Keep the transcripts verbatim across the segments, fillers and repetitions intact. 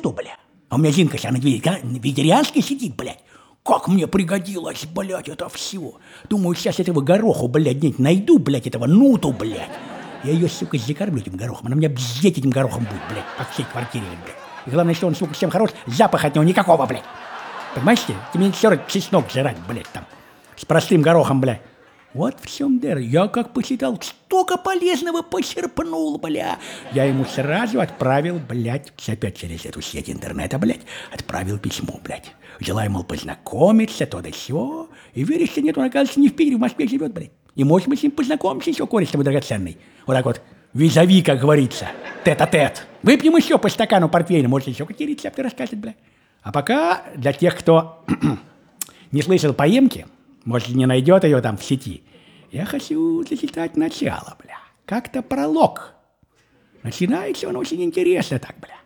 нету, бля. А у меня Зинка сейчас на вегетарианской сидит, блядь. Как мне пригодилось, блядь, это все. Думаю, сейчас этого гороху, блядь, где-нибудь найду, блядь, этого нуту, блядь. Я ее, сука, закормлю этим горохом. Она меня бздеть этим горохом будет, блядь, по всей квартире, блядь. И главное, что он, сука, всем хорош, запах от него никакого, блядь. Понимаешь ты? Ты мне все равно чеснок жрать, блядь, там. С простым горохом, блядь. Вот в чем дело. Я как посчитал, столько полезного почерпнул, бля. Я ему сразу отправил, блядь, опять через эту сеть интернета, блядь, отправил письмо, блядь. Желаю, мол, познакомиться, то да сё. И веришь, что нет, он, оказывается, не в Питере, в Москве живет, блядь. И, может, мы с ним познакомимся еще, кореш тобой драгоценный. Вот так вот, визави, как говорится, тет-а-тет. Выпьем еще по стакану портвейна, может, еще какие рецепты расскажет, блядь. А пока для тех, кто не слышал поемки, может, не найдет ее там в сети, я хочу зачитать начало, бля. Как-то пролог. Начинается он очень интересно так, бля.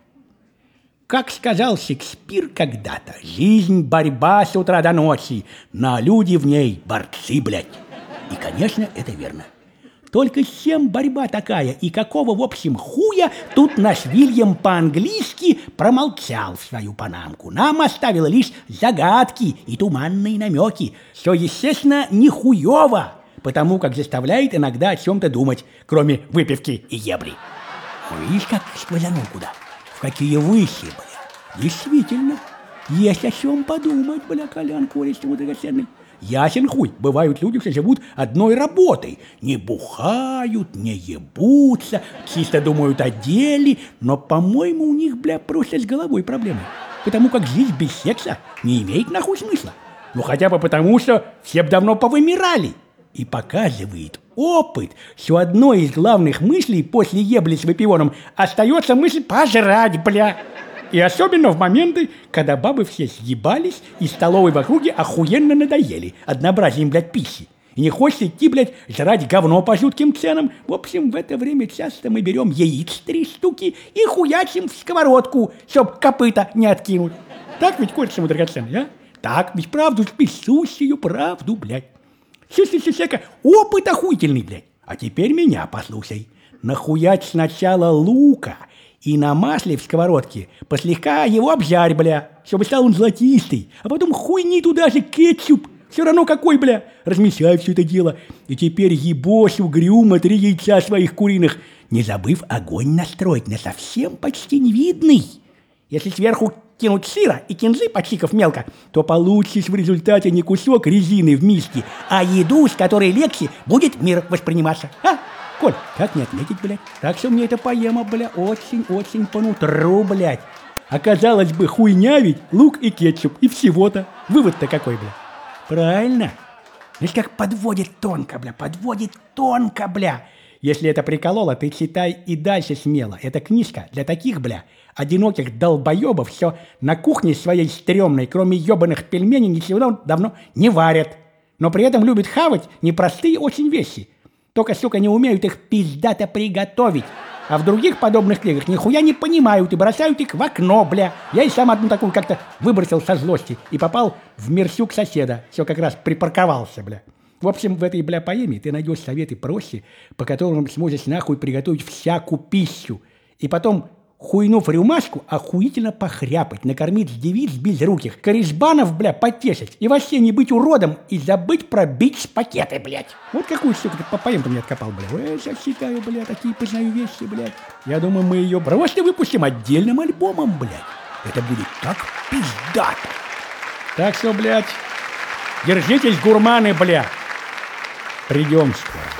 Как сказал Шекспир когда-то, жизнь, борьба с утра до ночи, но люди в ней борцы, блядь. И, конечно, это верно. Только с чем борьба такая и какого, в общем, хуя тут наш Вильям по-английски промолчал в свою панамку. Нам оставил лишь загадки и туманные намеки, что, естественно, не хуёво, потому как заставляет иногда о чем-то думать, кроме выпивки и ебли. Видишь, как сквозанул куда? В какие выси, бля. Действительно, есть о чем подумать, бля, Колян, кореш ему драгоценный. Ясен хуй, бывают люди, что живут одной работой. Не бухают, не ебутся, чисто думают о деле, но, по-моему, у них, бля, просто с головой проблемы. Потому как жизнь без секса не имеет нахуй смысла. Ну, хотя бы потому, что все б давно повымирали. И показывает опыт, что одной из главных мыслей после ебли с выпивоном остается мысль пожрать, бля. И особенно в моменты, когда бабы все съебались и столовой в округе охуенно надоели однообразием, блядь, пищи. И не хочется идти, блядь, жрать говно по жутким ценам. В общем, в это время часто мы берем яиц три штуки и хуячим в сковородку, чтоб копыта не откинуть. Так ведь, кореш ему драгоценный, а? Так ведь правду, спесущую правду, блядь. Сюся-сюсяка, опыт охуительный, блядь. А теперь меня послушай. Нахуять сначала лука и на масле в сковородке послегка его обжарь, бля, чтобы стал он золотистый. А потом хуйни туда же кетчуп. Все равно какой, бля. Размешай все это дело. И теперь ебошь угрюмо три яйца своих куриных, не забыв огонь настроить на совсем почти невидный. Если сверху кинуть сыра и кинзы, почикав мелко, то получишь в результате не кусок резины в миске, а еду, с которой легче будет мир восприниматься. А? Коль, как не отметить, блядь? Так что мне эта поэма, бля, очень-очень по нутру, блядь. Оказалось бы, хуйня ведь, лук и кетчуп, и всего-то. Вывод-то какой, бля? Правильно. Видишь, как подводит тонко, бля, подводит тонко, бля. Если это прикололо, ты читай и дальше смело. Это книжка для таких, бля, одиноких долбоебов, все на кухне своей стрёмной, кроме ебаных пельменей, ничего давно не варят. Но при этом любят хавать непростые очень вещи. Только, сука, не умеют их пиздато приготовить. А в других подобных книгах нихуя не понимают и бросают их в окно, бля. Я и сам одну такую как-то выбросил со злости и попал в мерсюк соседа. Все как раз припарковался, бля. В общем, в этой, бля, поэме ты найдешь советы проще, по которым сможешь нахуй приготовить всякую пищу. И потом, хуйнув рюмашку, охуительно похряпать, накормить девиц безруких, корешбанов, бля, потешить, и вообще не быть уродом, и забыть про бич-пакеты, блядь. Вот какую, сука, ты по поэм-то мне откопал, бля. Я сейчас читаю, бля, такие познаю вещи, блядь. Я думаю, мы ее просто выпустим отдельным альбомом, блядь. Это будет так пиздато. Так что, блядь, держитесь, гурманы, бля. Придем скоро.